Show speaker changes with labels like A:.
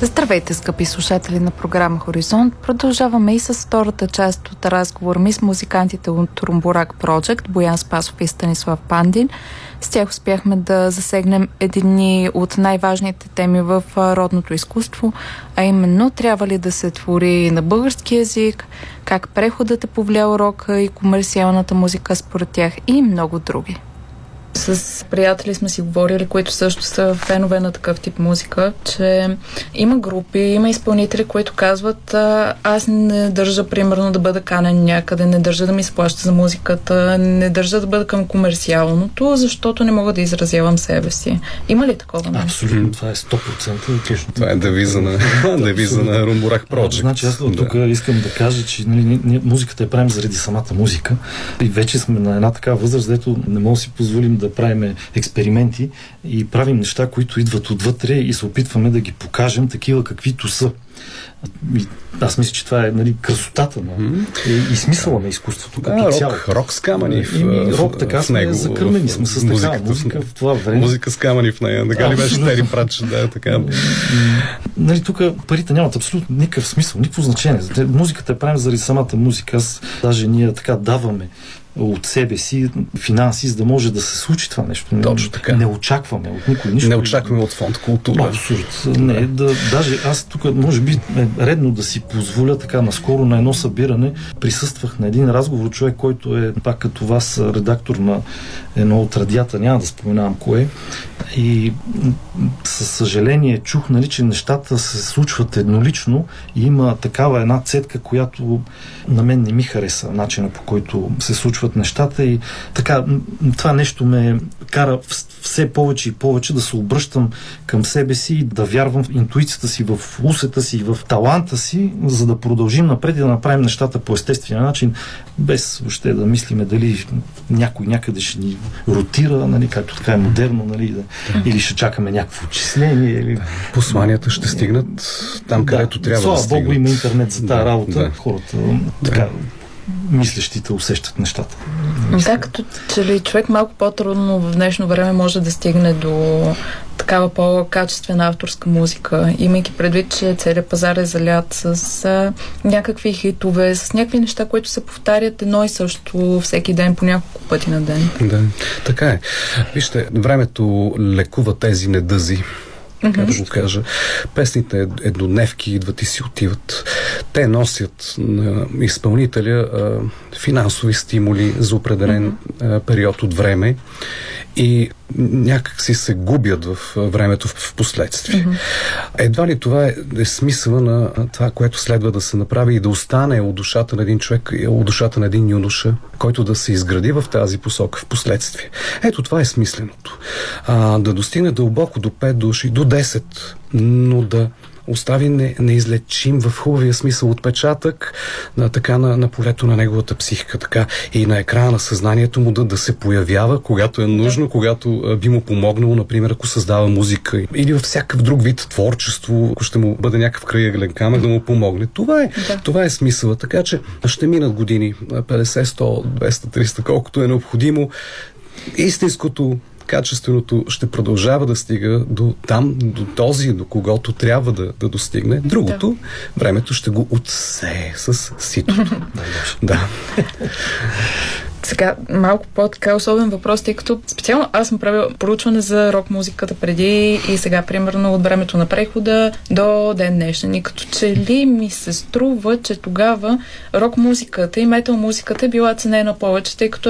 A: Здравейте, скъпи слушатели на програма Хоризонт. Продължаваме и с втората част от разговор ми с музикантите от Румбурак Project, Боян Спасов и Станислав Пандин. С тях успяхме да засегнем едни от най-важните теми в родното изкуство, а именно трябва ли да се твори на български език, как преходът е повлиял рока и комерциалната музика според тях и много други. С приятели сме си говорили, които също са фенове на такъв тип музика, че има групи, има изпълнители, които казват: аз не държа, примерно, да бъда канен някъде, не държа да ми се плаща за музиката, не държа да бъда към комерциалното, защото не мога да изразявам себе си. Има ли такова?
B: Абсолютно, това е 100% точно.
C: Това е девиза на Румбурак Project.
B: Значи аз тук искам да кажа, че ние музиката я правим заради самата музика и вече сме на една такава възраст, дето не можем да си позволим да правим експерименти и правим неща, които идват отвътре и се опитваме да ги покажем такива каквито са. И аз мисля, че това е красотата и смисъла на изкуството като цяло.
C: Рок с камъни
B: рок, така
C: в него.
B: Закърмени сме с такава музика в това време.
C: Музика с камъни в нея. Така ли беше Тери Пратч? Да, така.
B: Тук парите нямат абсолютно никакъв смисъл, никакво значение. Музиката е правим заради самата музика. Даже ние така даваме от себе си финанси, за да може да се случи това нещо.
C: Точно така.
B: Не очакваме от никой нищо.
C: Не очакваме от фонд култура.
B: Абсурд. Даже аз тук може би е редно да си позволя така наскоро на едно събиране. Присъствах на един разговор, човек, който е пак като вас редактор на едно от радията, няма да споменавам кое. И със съжаление чух, че нещата се случват еднолично и има такава една цетка, която на мен не ми хареса начина, по който се случват нещата, и така това нещо ме кара все повече и повече да се обръщам към себе си и да вярвам в интуицията си, в усета си, в таланта си, за да продължим напред и да направим нещата по естествен начин, без въобще да мислиме дали някой някъде ще ни ротира, както така е модерно, или ще чакаме някакво отчисление. Или...
C: Посланията ще стигнат там, където трябва да стигнат.
B: Слава Богу, има интернет за тази работа. Хората така мислещите усещат нещата.
A: Да, като че ли човек малко по-трудно в днешно време може да стигне до такава по-качествена авторска музика, имайки предвид, че целият пазар е залят с някакви хитове, с някакви неща, които се повтарят едно и също всеки ден, по няколко пъти на ден.
C: Да, така е. Вижте, времето лекува тези недъзи. Как да го кажа. Песните еднодневки идват и си отиват. Те носят на изпълнителя финансови стимули за определен период от време и някак си се губят в времето в последствие. Едва ли това е смисъла на това, което следва да се направи и да остане от душата на един човек, от душата на един юноша, който да се изгради в тази посока в последствие. Ето това е смисленото. Да достигне дълбоко до 5 души, до 10, но да остави неизлечим в хубавия смисъл отпечатък на полето на неговата психика, така и на екрана на съзнанието му да се появява, когато е нужно, когато би му помогнало, например, ако създава музика или във всякакъв друг вид творчество, ако ще му бъде някакъв крайъгълен камък да му помогне. Това е смисъла. Така че ще минат години, 50, 100, 200, 300, колкото е необходимо. Истинското, качественото ще продължава да стига до там, до този, до когото трябва да достигне. Другото, времето ще го отсее с ситото. Да.
A: Сега малко по-така особен въпрос, тъй като специално аз съм правила проучване за рок-музиката преди и сега, примерно, от времето на прехода до ден днешен. И като че ли ми се струва, че тогава рок-музиката и метал-музиката е била ценена повече, тъй като